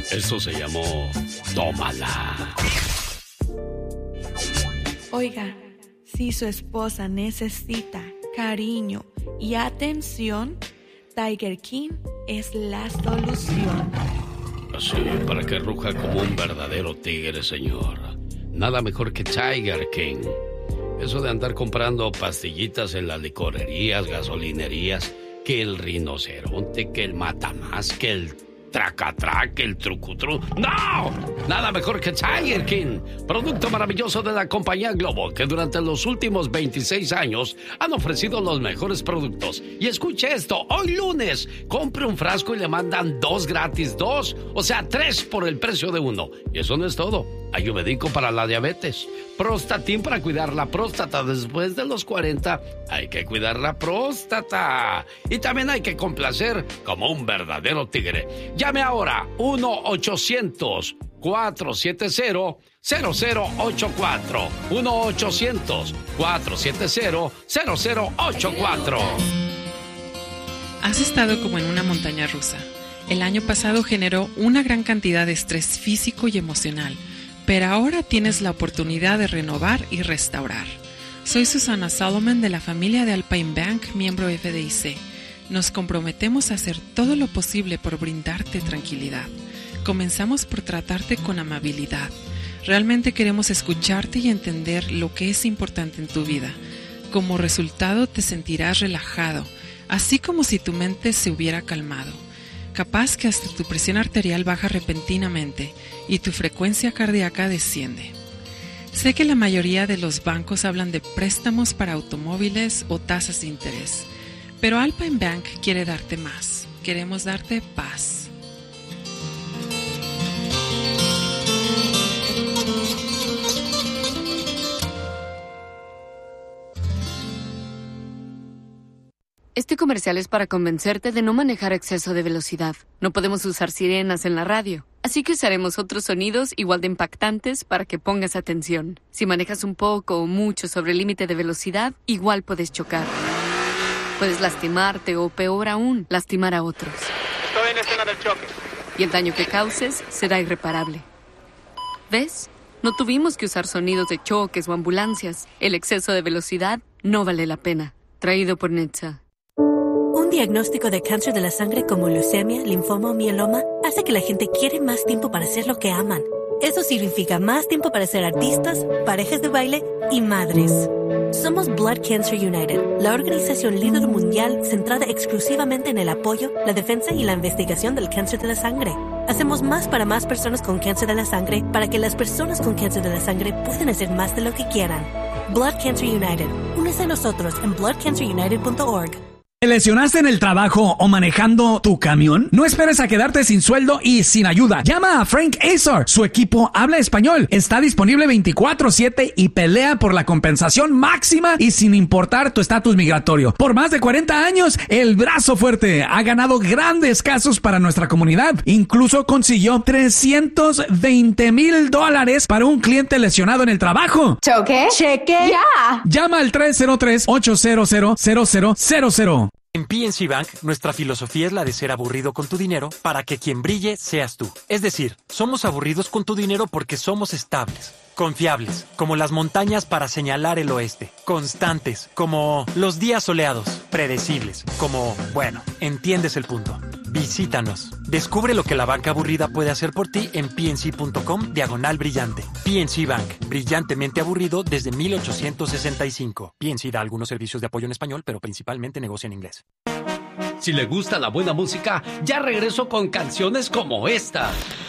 Esto se llamó Tómala. Oiga, si su esposa necesita cariño y atención, Tiger King es la solución. Así, para que ruja como un verdadero tigre, señor. Nada mejor que Tiger King. Eso de andar comprando pastillitas en las licorerías, gasolinerías, que el rinoceronte, que el matamás, que el tracatrac, el trucutru. ¡No! Nada mejor que Tiger King, producto maravilloso de la compañía Globo, que durante los últimos 26 años han ofrecido los mejores productos. Y escuche esto, hoy lunes, compre un frasco y le mandan 2 gratis, 2, o sea, 3 por el precio de 1. Y eso no es todo. Ayurvédico para la diabetes, Prostatin para cuidar la próstata. Después de los 40 hay que cuidar la próstata. Y también hay que complacer como un verdadero tigre. Llame ahora 1-800-470-0084. 1-800-470-0084. Has estado como en una montaña rusa. El año pasado generó una gran cantidad de estrés físico y emocional, pero ahora tienes la oportunidad de renovar y restaurar. Soy Susana Solomon de la familia de Alpine Bank, miembro FDIC. Nos comprometemos a hacer todo lo posible por brindarte tranquilidad. Comenzamos por tratarte con amabilidad. Realmente queremos escucharte y entender lo que es importante en tu vida. Como resultado te sentirás relajado, así como si tu mente se hubiera calmado. Capaz que hasta tu presión arterial baja repentinamente y tu frecuencia cardíaca desciende. Sé que la mayoría de los bancos hablan de préstamos para automóviles o tasas de interés, pero Alpine Bank quiere darte más. Queremos darte paz. Este comercial es para convencerte de no manejar a exceso de velocidad. No podemos usar sirenas en la radio, así que usaremos otros sonidos igual de impactantes para que pongas atención. Si manejas un poco o mucho sobre el límite de velocidad, igual puedes chocar. Puedes lastimarte o, peor aún, lastimar a otros. Estoy en escena del choque. Y el daño que causes será irreparable. ¿Ves? No tuvimos que usar sonidos de choques o ambulancias. El exceso de velocidad no vale la pena. Traído por NHTSA. Un diagnóstico de cáncer de la sangre como leucemia, linfoma o mieloma hace que la gente quiere más tiempo para hacer lo que aman. Eso significa más tiempo para ser artistas, parejas de baile y madres. Somos Blood Cancer United, la organización líder mundial centrada exclusivamente en el apoyo, la defensa y la investigación del cáncer de la sangre. Hacemos más para más personas con cáncer de la sangre para que las personas con cáncer de la sangre puedan hacer más de lo que quieran. Blood Cancer United. Únese a nosotros en bloodcancerunited.org. ¿Te lesionaste en el trabajo o manejando tu camión? No esperes a quedarte sin sueldo y sin ayuda. Llama a Frank Azar. Su equipo habla español. Está disponible 24/7 y pelea por la compensación máxima y sin importar tu estatus migratorio. Por más de 40 años, el brazo fuerte ha ganado grandes casos para nuestra comunidad. Incluso consiguió $320,000 para un cliente lesionado en el trabajo. ¿Choque? ¡Cheque! ¡Ya! Llama al 303-800-0000. En PNC Bank, nuestra filosofía es la de ser aburrido con tu dinero para que quien brille seas tú. Es decir, somos aburridos con tu dinero porque somos estables, confiables, como las montañas para señalar el oeste, constantes, como los días soleados, predecibles, como, bueno, entiendes el punto. Visítanos. Descubre lo que la banca aburrida puede hacer por ti en pnc.com/brillante. PNC Bank, brillantemente aburrido desde 1865. PNC da algunos servicios de apoyo en español, pero principalmente negocia en inglés. Si le gusta la buena música, ya regreso con canciones como esta.